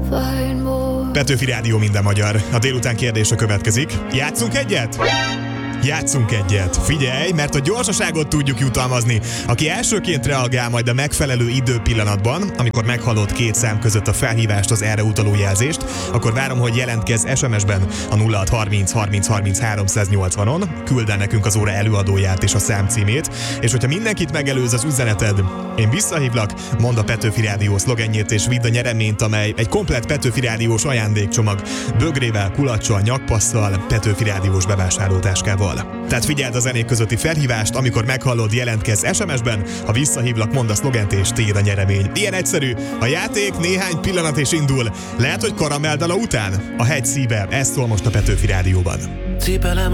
Petőfi Rádió, minden magyar. A délután kérdése következik. Játszunk egyet? Játszunk egyet. Figyelj, mert a gyorsaságot tudjuk jutalmazni. Aki elsőként reagál majd a megfelelő időpillanatban, amikor meghallod két szám között a felhívást, az erre utaló jelzést, akkor várom, hogy jelentkezz SMS-ben a 0630 30 30 380-on, küld el nekünk az óra előadóját és a szám címét, és hogyha mindenkit megelőz az üzeneted, én visszahívlak, mondd a Petőfi Rádió szlogenjét és vidd a nyereményt, amely egy komplett Petőfi Rádiós ajándékcsomag, bögrével, kulacsal, nyakpasszal, Petőfi Rádiós bevásárlótáskával. Tehát figyeld a zenék közötti felhívást, amikor meghallod, jelentkezz SMS-ben, ha visszahívlak, mondd a szlogent és tiéd a nyeremény. Ilyen egyszerű, a játék néhány pillanat és indul. Lehet, hogy karamelldala után? A hegy szíve, ez szól most a Petőfi Rádióban. Cipelem